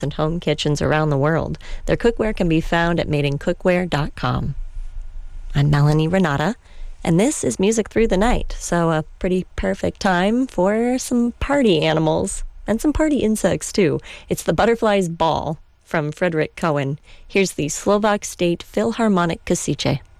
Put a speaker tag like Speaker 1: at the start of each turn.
Speaker 1: and home kitchens around the world. Their cookware can be found at madeincookware.com. I'm Melanie Renata, and this is Music Through the Night, so a pretty perfect time for some party animals and some party insects, too. It's the Butterfly's Ball from Frederick Cohen. Here's the Slovak State Philharmonic Kasice.